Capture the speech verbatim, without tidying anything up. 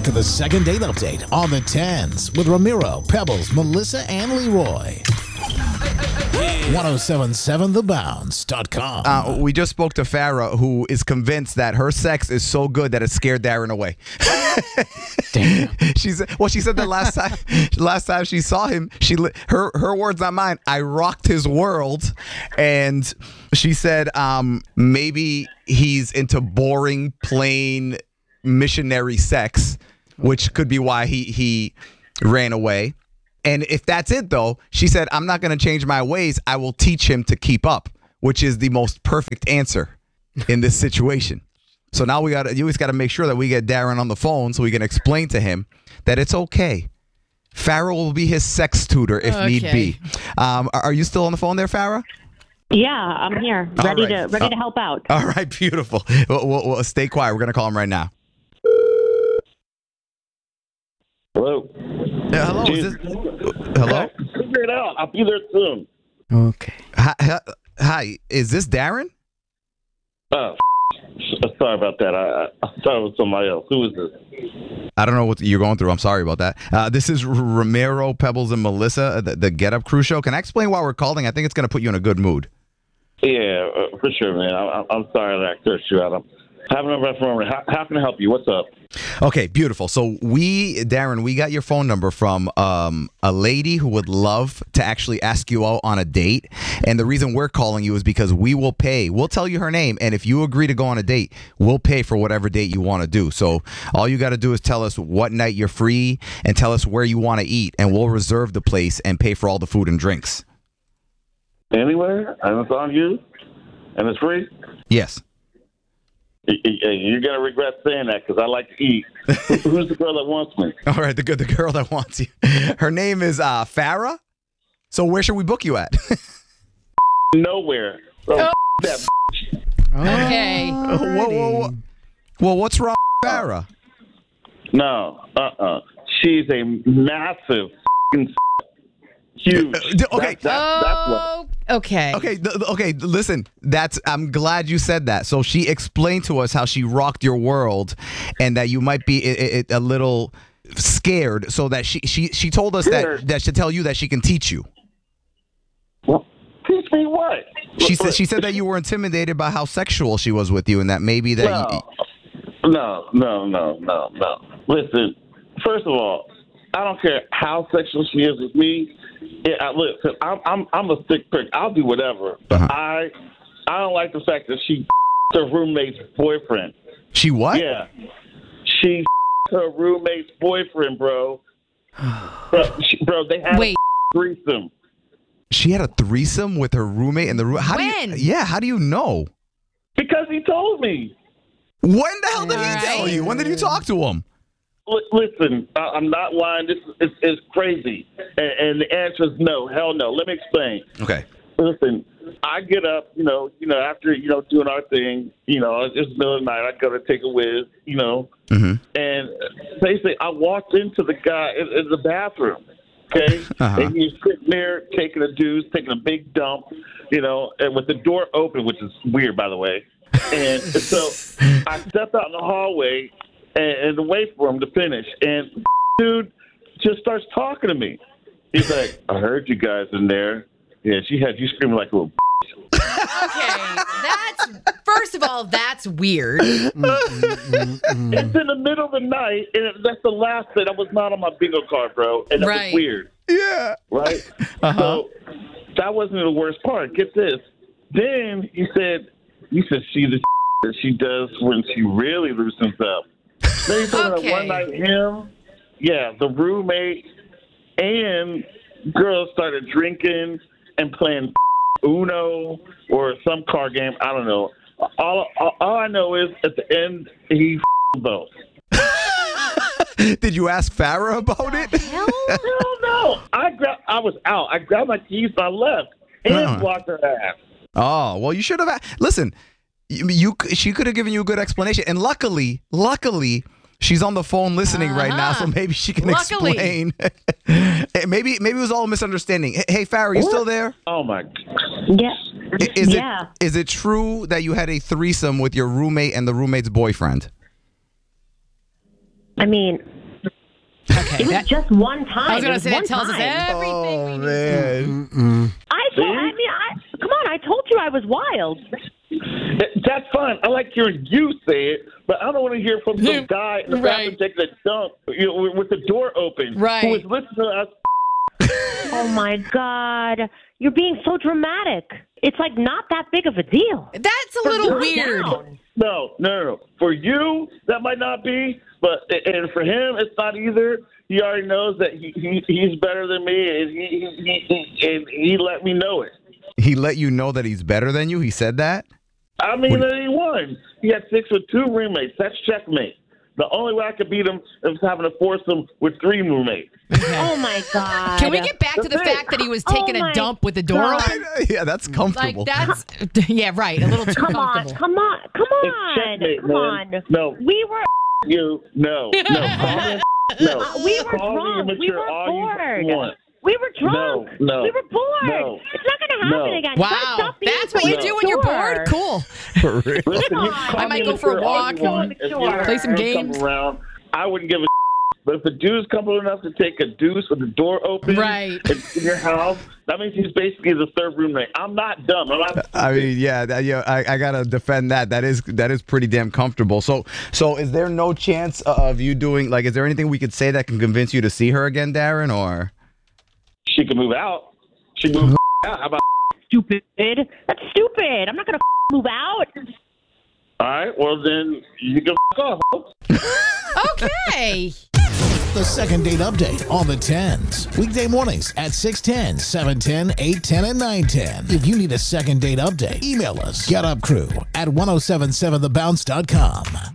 to the second date update on the tens with Ramiro, Pebbles, Melissa, and Leroy. ten seventy-seven the bounce dot com. Uh, we just spoke to Farrah, who is convinced that her sex is so good that it scared Darren away. Damn. She's well. She said that last time, last time she saw him, she her her words, not mine. I rocked his world, and she said um, maybe he's into boring, plain missionary sex, which could be why he he ran away. And if that's it, though, she said, I'm not going to change my ways. I will teach him to keep up, which is the most perfect answer in this situation. So now we got you always got to make sure that we get Darren on the phone so we can explain to him that it's okay. Farrah will be his sex tutor if Okay. need be. Um, are are you still on the phone there, Farrah? Yeah, I'm here, All ready right. to ready Uh, to help out. All right, beautiful. Well, well, well, stay quiet. We're going to call him right now. Hello. Yeah, hello. Is this, hello? Figure it out. I'll be there soon. Okay. Hi, hi, hi, is this Darren? Oh, sorry about that. I, I thought it was somebody else. Who is this? I don't know what you're going through. I'm sorry about that. Uh, this is R- Ramiro, Pebbles, and Melissa, the, the Get Up Crew show. Can I explain why we're calling? I think it's going to put you in a good mood. Yeah, uh, for sure, man. I, I'm sorry that I cursed you out. I'm having a rough moment. How, how can I help you? What's up? Okay, beautiful. So we, Darren, we got your phone number from um, a lady who would love to actually ask you out on a date. And the reason we're calling you is because we will pay. We'll tell you her name. And if you agree to go on a date, we'll pay for whatever date you want to do. So all you got to do is tell us what night you're free and tell us where you want to eat. And we'll reserve the place and pay for all the food and drinks. Anywhere? And it's on you? And it's free? Yes. Y- y- You're going to regret saying that because I like to eat. Who- Who's the girl that wants me? All right, the good, the girl that wants you. Her name is uh, Farrah. So where should we book you at? Nowhere. So Oh. that Okay. whoa, whoa, whoa. Well, what's wrong with Farrah? No. Uh-uh. She's a massive f***ing huge. Uh, d- okay. That- that- that's what. Oh, okay. Okay, th- th- okay. Listen, that's. I'm glad you said that. So she explained to us how she rocked your world, and that you might be i- i- a little scared. So that she she she told us Scared? that that should tell you that she can teach you. Well, teach me what? She said she said that you were intimidated by how sexual she was with you, and that maybe that. No, no, no, no, no, no. Listen, first of all, I don't care how sexual she is with me. Yeah, I, listen, I'm I'm I'm a sick prick. I'll do whatever, but Uh-huh. I I don't like the fact that she her roommate's boyfriend. She what? Yeah, she her roommate's boyfriend, bro. Bro, she, bro they had Wait. a threesome. She had a threesome with her roommate in the room. How When? do you? Yeah, how do you know? Because he told me. When the hell did he Right. tell you? When did you talk to him? Li- Listen, I- I'm not lying. This is it's, it's crazy, and, and the answer is no. Hell no. Let me explain. Okay. Listen, I get up, you know, you know, after you know doing our thing, you know, it's the middle of the night. I go to take a whiz, you know, Mm-hmm. and basically I walked into the guy in, in the bathroom. Okay, Uh-huh. and he's sitting there taking a deuce, taking a big dump, you know, and with the door open, which is weird, by the way. And so I stepped out in the hallway and, and wait for him to finish. And dude just starts talking to me. He's like, I heard you guys in there. Yeah, she had you screaming like a little. Okay. That's first of all, that's weird. It's in the middle of the night, and that's the last thing. That was not on my bingo card, bro. And that Right. was weird, Yeah. right? Uh-huh. So that wasn't the worst part. Get this. Then he said, you said she the that she does when she really loosens up. Then he told me Okay. that one night him, yeah, the roommate and girls started drinking and playing Uno or some card game. I don't know. All, all, all I know is at the end, he both. Did you ask Farrah about it? Hell? Hell no. I gra- I was out. I grabbed my keys and I left and Uh-uh. blocked her ass. Oh, well, you should have. Listen, you, you she could have given you a good explanation, and luckily, luckily, she's on the phone listening right now, so Uh-huh. maybe she can Luckily. explain. maybe maybe it was all a misunderstanding. Hey, hey, Farrah, you still there? Oh my. Yeah. I- Is yeah. it is it true that you had a threesome with your roommate and the roommate's boyfriend? I mean, Okay. It was that- just one time. I was It going to was say that one tells us time. everything we Oh need to know. man. I told. I mean, I come on. I told you I was wild. That's fine. I like hearing you say it, but I don't want to hear from some guy in the bathroom Right. taking a dump, you know, with- with the door open, Right. who is listening to us. Oh my God, you're being so dramatic. It's like not that big of a deal. That's a little Calm weird. down. No, no, no, no. For you, that might not be, but and for him, it's not either. He already knows that he, he he's better than me, and he, he, he and he let me know it. He let you know that he's better than you? He said that? I mean, that he won. He had six with two roommates. That's checkmate. The only way I could beat him is having to force him with three roommates. Oh my God. Can we get back to the That's it. fact that he was Oh taking a my dump with the door God. open? Yeah, that's Like, comfortable. that's, yeah, right. A little too Come on, comfortable. come on, come It's on, checkmate, come man. on. No. We were You no no call me, no. uh, we were Call me drunk. We immature were all you bored. want. We were drunk. No, no, we were bored. no, It's not going to happen no. again. You gotta Wow. stop being That's so what you do when you're immature. bored? Cool. For real. Listen, Come you on. call I might me go for a immature all you walk, want. If you Play let some girls come games. around, I wouldn't give a but if the dude's comfortable enough to take a deuce with the door open Right. in in your house, that means he's basically the third roommate. I'm not dumb. I'm not. I mean, yeah, that, yeah, I, I gotta defend that. That is that is pretty damn comfortable. So, so is there no chance of you doing like? Is there anything we could say that can convince you to see her again, Darren? Or She can move out. She moved out. How about? Stupid. That's stupid. I'm not going to move out. All right. Well, then you can f- off. Okay. The second date update on the tens. Weekday mornings at six ten, seven ten, eight ten, and nine ten. If you need a second date update, email us. Get Up Crew at ten seventy-seven the bounce dot com.